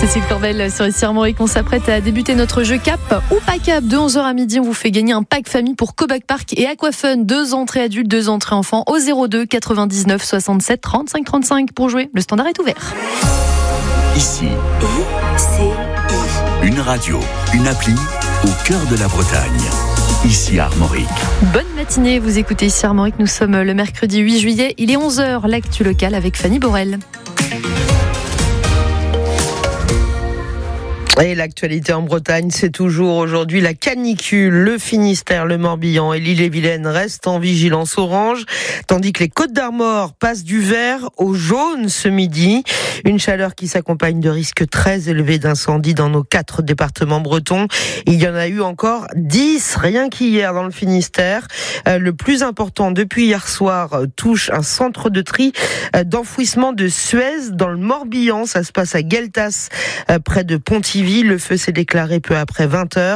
Cécile Corbel sur ici Armorique. On s'apprête à débuter notre jeu Cap ou pas Cap. De 11h à midi, on vous fait gagner un pack famille pour Cobac Park et Aquafun. 2 entrées adultes, 2 entrées enfants au 02 99 67 35 35 pour jouer. Le standard est ouvert. Ici, une radio, une appli au cœur de la Bretagne. Ici Armorique. Bonne matinée, vous écoutez ici Armorique. Nous sommes le mercredi 8 juillet. Il est 11h, l'actu locale avec Fanny Borel. Et l'actualité en Bretagne, c'est toujours aujourd'hui la canicule. Le Finistère, le Morbihan et l'Ille-et-Vilaine restent en vigilance orange, tandis que les Côtes-d'Armor passent du vert au jaune ce midi. Une chaleur qui s'accompagne de risques très élevés d'incendie dans nos 4 départements bretons. Il y en a eu encore 10 rien qu'hier dans le Finistère. Le plus important depuis hier soir touche un centre de tri d'enfouissement de Suez dans le Morbihan. Ça se passe à Gueltas, près de Pontivy. Le feu s'est déclaré peu après 20h.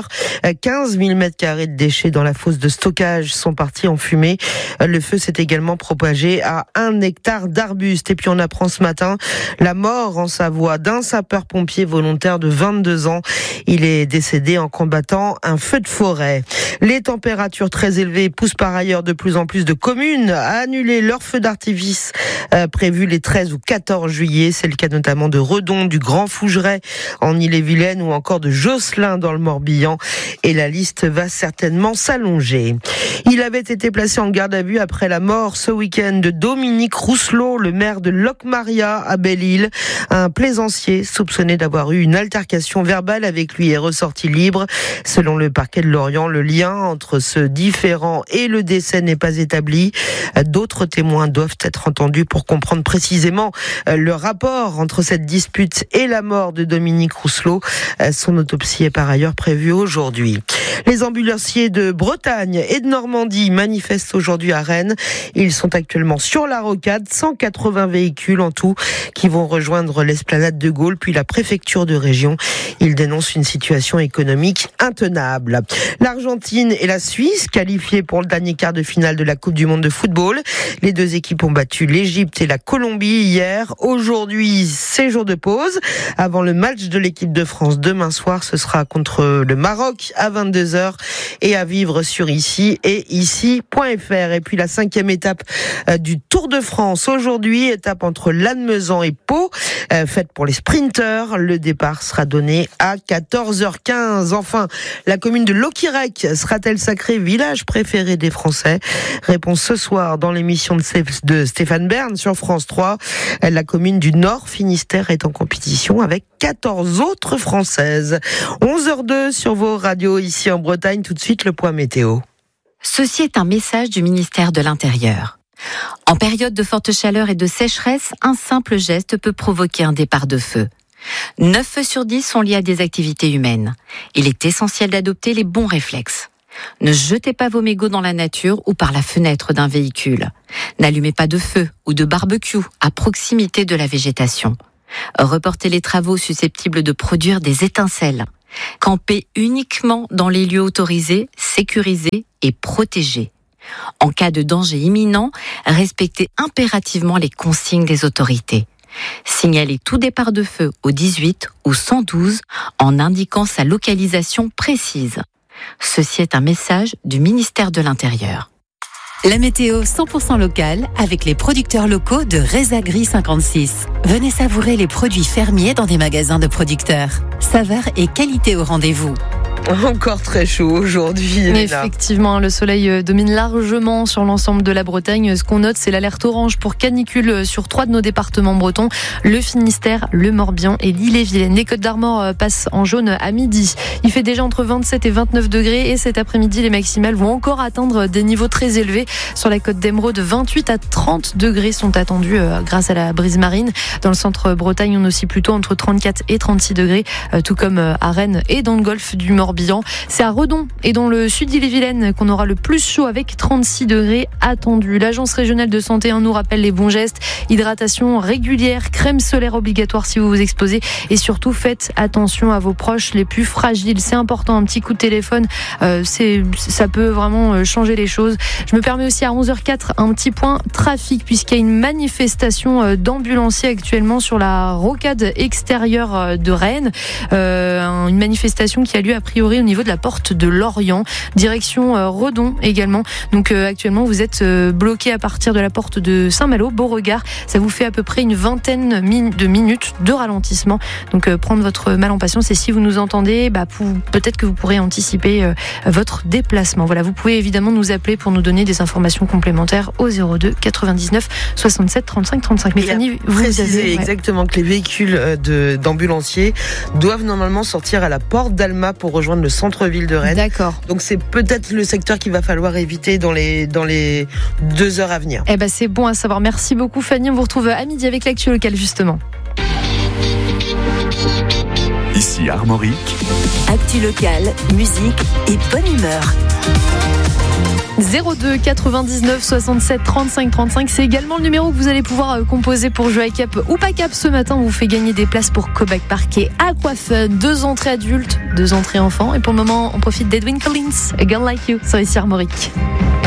15 000 m² de déchets dans la fosse de stockage sont partis en fumée. Le feu s'est également propagé à 1 hectare d'arbustes. Et puis on apprend ce matin la mort en Savoie d'un sapeur-pompier volontaire de 22 ans. Il est décédé en combattant un feu de forêt. Les températures très élevées poussent par ailleurs de plus en plus de communes à annuler leurs feux d'artifice prévus les 13 ou 14 juillet. C'est le cas notamment de Redon, du Grand Fougeray en Ille-et-Vilaine ou encore de Josselin dans le Morbihan. Et la liste va certainement s'allonger. Il avait été placé en garde à vue après la mort ce week-end de Dominique Rousselot, le maire de Locmaria à Belle-Île. Un plaisancier soupçonné d'avoir eu une altercation verbale avec lui est ressorti libre. Selon le parquet de Lorient, le lien entre ce différend et le décès n'est pas établi. D'autres témoins doivent être entendus pour comprendre précisément le rapport entre cette dispute et la mort de Dominique Rousselot. Son autopsie est par ailleurs prévue aujourd'hui. Les ambulanciers de Bretagne et de Normandie manifestent aujourd'hui à Rennes. Ils sont actuellement sur la rocade, 180 véhicules en tout qui vont rejoindre l'esplanade de Gaulle puis la préfecture de région. Ils dénoncent une situation économique intenable. L'Argentine et la Suisse qualifiées pour le dernier quart de finale de la Coupe du Monde de football. Les 2 équipes ont battu l'Égypte et la Colombie hier. Aujourd'hui, c'est jour de pause. Avant le match de l'équipe de France demain soir, ce sera contre le Maroc à 22h et à vivre sur ici et ici.fr. Et puis la 5e étape du Tour de France aujourd'hui, étape entre Lannemezan et Pau, faite pour les sprinteurs. Le départ sera donné à 14h15. Enfin, la commune de Locquirec sera-t-elle sacrée village préféré des Français? Réponse ce soir dans l'émission de Stéphane Bern sur France 3. La commune du Nord Finistère est en compétition avec 14 autres françaises. 11h02 sur vos radios ici en Bretagne. Tout de suite, le point météo. Ceci est un message du ministère de l'Intérieur. En période de forte chaleur et de sécheresse, un simple geste peut provoquer un départ de feu. 9 feux sur 10 sont liés à des activités humaines. Il est essentiel d'adopter les bons réflexes. Ne jetez pas vos mégots dans la nature ou par la fenêtre d'un véhicule. N'allumez pas de feu ou de barbecue à proximité de la végétation. Reportez les travaux susceptibles de produire des étincelles. Campez uniquement dans les lieux autorisés, sécurisés et protégés. En cas de danger imminent, respectez impérativement les consignes des autorités. Signalez tout départ de feu au 18 ou 112 en indiquant sa localisation précise. Ceci est un message du ministère de l'Intérieur. La météo 100% locale avec les producteurs locaux de Résagri 56. Venez savourer les produits fermiers dans des magasins de producteurs. Saveur et qualité au rendez-vous. Encore très chaud aujourd'hui, Elena. Effectivement, le soleil domine largement sur l'ensemble de la Bretagne. Ce qu'on note, c'est l'alerte orange pour canicule sur 3 de nos départements bretons, le Finistère, le Morbihan et l'Ille-et-Vilaine. Les Côtes-d'Armor passent en jaune à midi. Il fait déjà entre 27 et 29 degrés et cet après-midi, les maximales vont encore atteindre des niveaux très élevés. Sur la côte d'Émeraude, 28 à 30 degrés sont attendus grâce à la brise marine. Dans le centre Bretagne, on oscille plutôt entre 34 et 36 degrés, tout comme à Rennes et dans le golfe du Morbihan. Morbihan. C'est à Redon et dans le sud d'Ille-et-Vilaine qu'on aura le plus chaud avec 36 degrés attendus. L'Agence régionale de santé nous rappelle les bons gestes. Hydratation régulière, crème solaire obligatoire si vous vous exposez et surtout faites attention à vos proches les plus fragiles. C'est important, un petit coup de téléphone, ça peut vraiment changer les choses. Je me permets aussi à 11h04 un petit point trafic puisqu'il y a une manifestation d'ambulanciers actuellement sur la rocade extérieure de Rennes. Une manifestation qui a lieu a priori au niveau de la porte de Lorient, direction Redon également. Donc actuellement vous êtes bloqué à partir de la porte de Saint-Malo, Beauregard. Ça vous fait à peu près une vingtaine de minutes de ralentissement. Donc prendre votre mal en patience et si vous nous entendez, peut-être que vous pourrez anticiper votre déplacement. Voilà, vous pouvez évidemment nous appeler pour nous donner des informations complémentaires au 02 99 67 35 35. Mais Fanny, vous précisez exactement que les véhicules d'ambulanciers doivent normalement sortir à la porte d'Alma pour rejoindre le centre-ville de Rennes. D'accord. Donc c'est peut-être le secteur qu'il va falloir éviter dans les 2 heures à venir. C'est bon à savoir. Merci beaucoup Fanny. On vous retrouve à midi avec l'actu locale justement. Ici Armorique. Actu locale, musique et bonne humeur. 02 99 67 35 35, c'est également le numéro que vous allez pouvoir composer pour jouer à Cap ou pas Cap. Ce matin, on vous fait gagner des places pour Cobac Park et Aquafun, 2 entrées adultes, 2 entrées enfants. Et pour le moment, on profite d'Edwin Collins, A Girl Like You, sur ici Armorique.